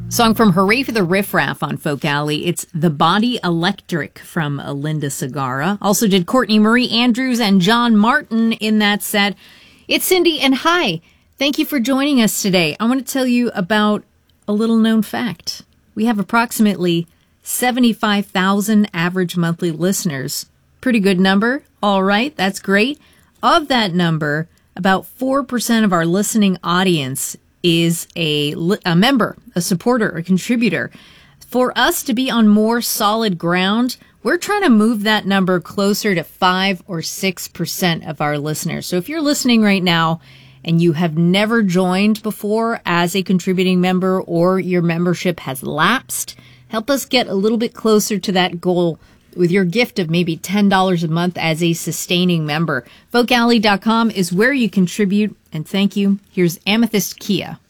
Song from Hooray for the Riff Raff on Folk Alley. It's The Body Electric from Linda Segarra. Also did Courtney Marie Andrews and John Martin in that set. It's Cindy, and hi. Thank you for joining us today. I want to tell you about a little known fact. We have approximately 75,000 average monthly listeners. Pretty good number. All right, that's great. Of that number, about 4% of our listening audience is a member, a supporter, a contributor. For us to be on more solid ground, we're trying to move that number closer to 5 or 6% of our listeners. So if you're listening right now and you have never joined before as a contributing member, or your membership has lapsed, help us get a little bit closer to that goal with your gift of maybe $10 a month as a sustaining member. Folkalley.com is where you contribute. And thank you. Here's Amethyst Kia.